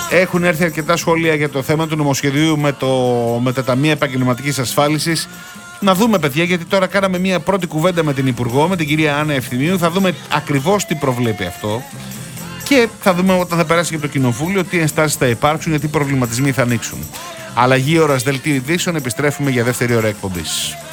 Έχουν έρθει αρκετά σχόλια για το θέμα του νομοσχεδίου με τα ταμεία επαγγελματικής ασφάλισης. Να δούμε, παιδιά, γιατί τώρα κάναμε μια πρώτη κουβέντα με την Υπουργό, με την κυρία Άννα Ευθυμίου. Θα δούμε ακριβώς τι προβλέπει αυτό. Και θα δούμε όταν θα περάσει και το Κοινοβούλιο τι ενστάσεις θα υπάρξουν, γιατί προβληματισμοί θα ανοίξουν. Αλλαγή ώρας, δελτίο ειδήσεων, επιστρέφουμε για δεύτερη ώρα εκπομπής.